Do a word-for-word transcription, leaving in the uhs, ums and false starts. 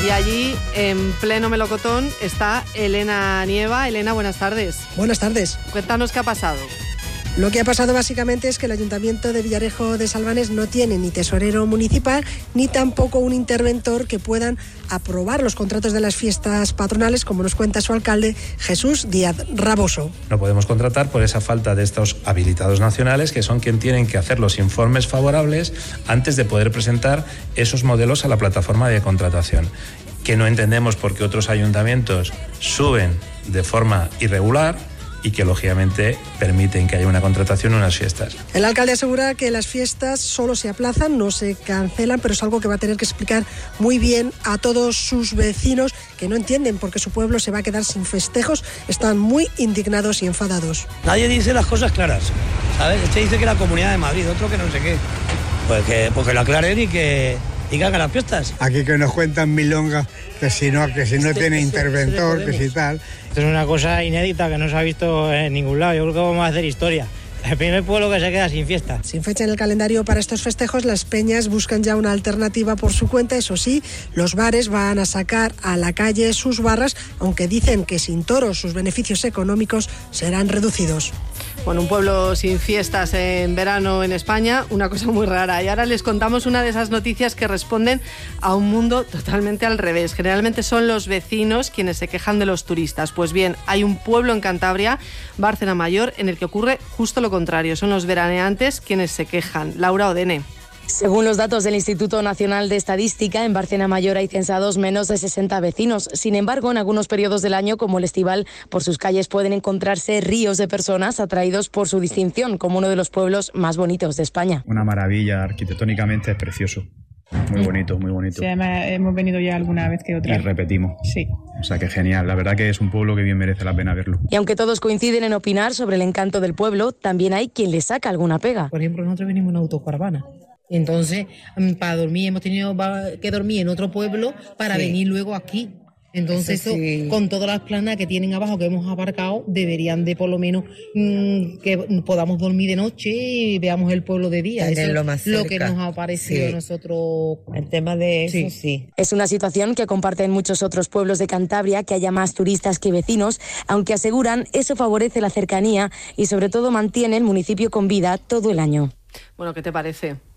Y allí, en pleno melocotón, está Elena Nieva. Elena, buenas tardes. Buenas tardes. Cuéntanos qué ha pasado. Lo que ha pasado básicamente es que el Ayuntamiento de Villarejo de Salvanes no tiene ni tesorero municipal ni tampoco un interventor que puedan aprobar los contratos de las fiestas patronales, como nos cuenta su alcalde, Jesús Díaz Raboso. No podemos contratar por esa falta de estos habilitados nacionales, que son quienes tienen que hacer los informes favorables antes de poder presentar esos modelos a la plataforma de contratación, que no entendemos por qué otros ayuntamientos suben de forma irregular y que lógicamente permiten que haya una contratación en unas fiestas. El alcalde asegura que las fiestas solo se aplazan, no se cancelan, pero es algo que va a tener que explicar muy bien a todos sus vecinos que no entienden por qué su pueblo se va a quedar sin festejos. Están muy indignados y enfadados. Nadie dice las cosas claras, ¿sabes? Este dice que la Comunidad de Madrid, otro que no sé qué. Pues que, pues que lo aclaren y que digan a las fiestas. Aquí que nos cuentan milongas, que si no, que si no tiene interventor, que si tal. Esto es una cosa inédita que no se ha visto en ningún lado. Yo creo que vamos a hacer historia. El primer pueblo que se queda sin fiesta. Sin fecha en el calendario para estos festejos, las peñas buscan ya una alternativa por su cuenta. Eso sí, los bares van a sacar a la calle sus barras, aunque dicen que sin toros sus beneficios económicos serán reducidos. Bueno, un pueblo sin fiestas en verano en España, una cosa muy rara. Y ahora les contamos una de esas noticias que responden a un mundo totalmente al revés. Generalmente son los vecinos quienes se quejan de los turistas. Pues bien, hay un pueblo en Cantabria, Bárcena Mayor, en el que ocurre justo lo contrario. Son los veraneantes quienes se quejan. Laura Odene. Según los datos del Instituto Nacional de Estadística, en Bárcena Mayor hay censados menos de sesenta vecinos. Sin embargo, en algunos periodos del año, como el estival, por sus calles pueden encontrarse ríos de personas atraídos por su distinción como uno de los pueblos más bonitos de España. Una maravilla, arquitectónicamente es precioso. Muy bonito, muy bonito. Sí, además hemos venido ya alguna vez que otra. Y repetimos. Sí. O sea que genial, la verdad que es un pueblo que bien merece la pena verlo. Y aunque todos coinciden en opinar sobre el encanto del pueblo, también hay quien le saca alguna pega. Por ejemplo, nosotros venimos en autocaravana. Entonces, para dormir hemos tenido que dormir en otro pueblo para sí. venir luego aquí. Entonces, eso, sí. con todas las planas que tienen abajo que hemos aparcado, deberían de por lo menos mmm, que podamos dormir de noche y veamos el pueblo de día. Eso es más lo que nos ha parecido sí. a nosotros. El tema de eso, sí. sí. Es una situación que comparten muchos otros pueblos de Cantabria, que haya más turistas que vecinos, aunque aseguran eso favorece la cercanía y sobre todo mantiene el municipio con vida todo el año. Bueno, ¿qué te parece?